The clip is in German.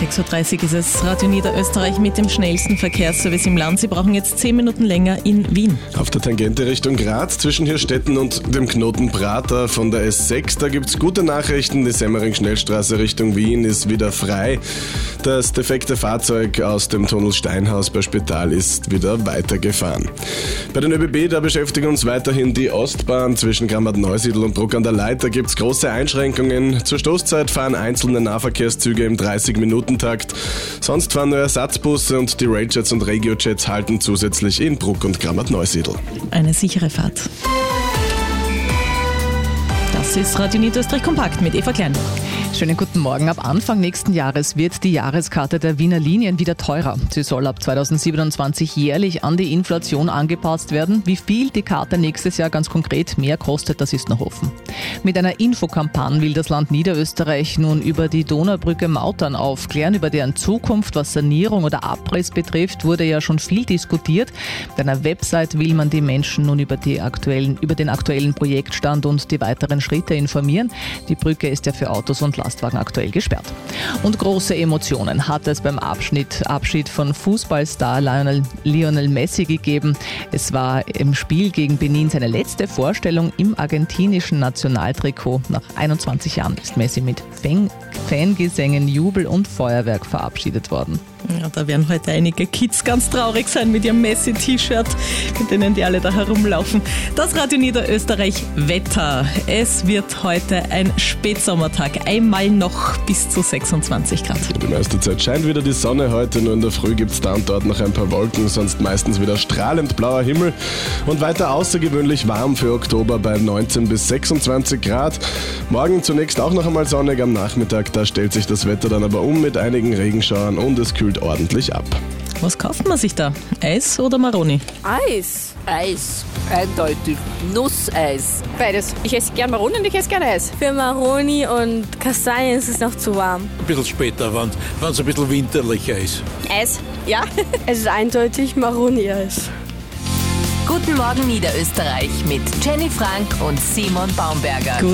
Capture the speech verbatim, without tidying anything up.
sechs Uhr dreißig ist es. Radio Niederösterreich mit dem schnellsten Verkehrsservice im Land. Sie brauchen jetzt zehn Minuten länger in Wien. Auf der Tangente Richtung Graz zwischen Hirstetten und dem Knoten Prater von der S sechs, da gibt's gute Nachrichten. Die Semmering-Schnellstraße Richtung Wien ist wieder frei. Das defekte Fahrzeug aus dem Tunnel Steinhaus bei Spital ist wieder weitergefahren. Bei den ÖBB, da beschäftigen uns weiterhin die Ostbahn zwischen Grammat-Neusiedl und Bruck an der Leitha. Da gibt's große Einschränkungen. Zur Stoßzeit fahren einzelne Nahverkehrszüge im dreißig-Minuten-Takt. Sonst fahren nur Ersatzbusse und die Railjets und Regiojets halten zusätzlich in Bruck und Grammat-Neusiedl. Eine sichere Fahrt. Das ist Radio Niederösterreich kompakt mit Eva Klein. Schönen guten Morgen. Ab Anfang nächsten Jahres wird die Jahreskarte der Wiener Linien wieder teurer. Sie soll ab zweitausendsiebenundzwanzig jährlich an die Inflation angepasst werden. Wie viel die Karte nächstes Jahr ganz konkret mehr kostet, das ist noch offen. Mit einer Infokampagne will das Land Niederösterreich nun über die Donaubrücke Mautern aufklären. Über deren Zukunft, was Sanierung oder Abriss betrifft, wurde ja schon viel diskutiert. Mit einer Website will man die Menschen nun über, die aktuellen, über den aktuellen Projektstand und die weiteren Schritte informieren. Die Brücke ist ja für Autos und Lastwagen aktuell gesperrt. Und große Emotionen hat es beim Abschnitt, Abschied von Fußballstar Lionel, Lionel Messi gegeben. Es war im Spiel gegen Benin seine letzte Vorstellung im argentinischen Nationaltrikot. Nach einundzwanzig Jahren ist Messi mit Fan- Fangesängen, Jubel und Feuerwerk verabschiedet worden. Ja, da werden heute einige Kids ganz traurig sein mit ihrem Messi-T-Shirt, mit denen die alle da herumlaufen. Das Radio Niederösterreich Wetter. Es wird heute ein Spätsommertag. Einmal noch bis zu sechsundzwanzig Grad. Die meiste Zeit scheint wieder die Sonne heute, nur in der Früh gibt's da und dort noch ein paar Wolken, sonst meistens wieder strahlend blauer Himmel und weiter außergewöhnlich warm für Oktober bei neunzehn bis sechsundzwanzig Grad. Morgen zunächst auch noch einmal sonnig, am Nachmittag, da stellt sich das Wetter dann aber um mit einigen Regenschauern und es kühlt ordentlich ab. Was kauft man sich da? Eis oder Maroni? Eis. Eis. Eindeutig. Nusseis. Beides. Ich esse gern Maroni und ich esse gern Eis. Für Maroni und Kastanien ist es noch zu warm. Ein bisschen später, wenn es ein bisschen winterlicher ist. Eis. Ja. Es ist eindeutig Maroni-Eis. Guten Morgen Niederösterreich mit Jenny Frank und Simon Baumberger.